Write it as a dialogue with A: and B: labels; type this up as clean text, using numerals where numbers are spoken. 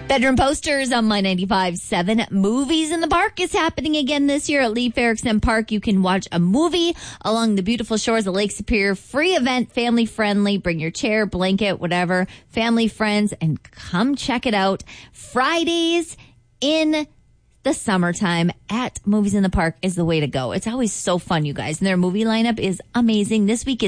A: Bedroom Posters on My 95.7. Movies in the Park is happening again this year at Leif Erikson Park. You can watch a movie along the beautiful shores of Lake Superior. Free event, family friendly. Bring your chair, blanket, whatever. Family, friends, and come check it out. Fridays in the summertime at Movies in the Park is the way to go. It's always so fun, you guys. And their movie lineup is amazing. This week is